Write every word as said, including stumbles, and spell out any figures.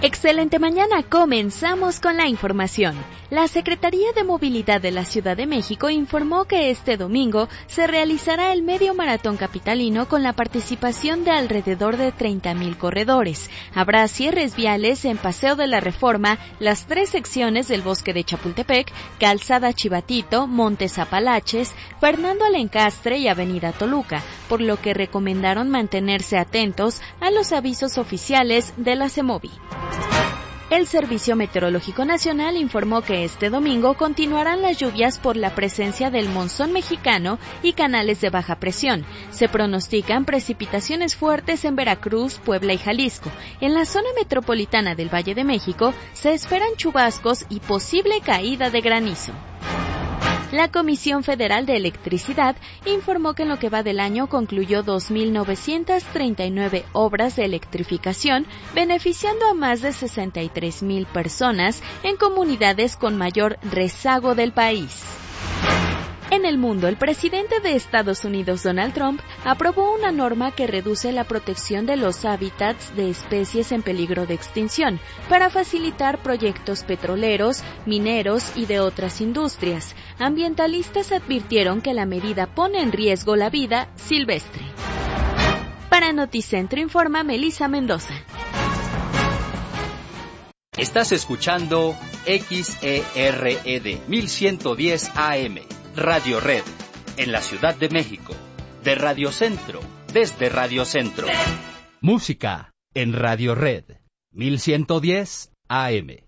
Excelente mañana, comenzamos con la información. La Secretaría de Movilidad de la Ciudad de México informó que este domingo se realizará el Medio Maratón Capitalino con la participación de alrededor de treinta mil corredores. Habrá cierres viales en Paseo de la Reforma, las tres secciones del Bosque de Chapultepec, Calzada Chivatito, Montes Apalaches, Fernando Alencastre y Avenida Toluca, por lo que recomendaron mantenerse atentos a los avisos oficiales de la CEMOVI. El Servicio Meteorológico Nacional informó que este domingo continuarán las lluvias por la presencia del monzón mexicano y canales de baja presión. Se pronostican precipitaciones fuertes en Veracruz, Puebla y Jalisco. En la zona metropolitana del Valle de México se esperan chubascos y posible caída de granizo. La Comisión Federal de Electricidad informó que en lo que va del año concluyó dos mil novecientas treinta y nueve obras de electrificación, beneficiando a más de sesenta y tres mil personas en comunidades con mayor rezago del país. En el mundo, el presidente de Estados Unidos, Donald Trump, aprobó una norma que reduce la protección de los hábitats de especies en peligro de extinción para facilitar proyectos petroleros, mineros y de otras industrias. Ambientalistas advirtieron que la medida pone en riesgo la vida silvestre. Para Noticentro informa Melissa Mendoza. Estás escuchando X E R E D mil ciento diez A M. Radio Red, en la Ciudad de México, de Radio Centro, desde Radio Centro. Música, en Radio Red, mil ciento diez A M.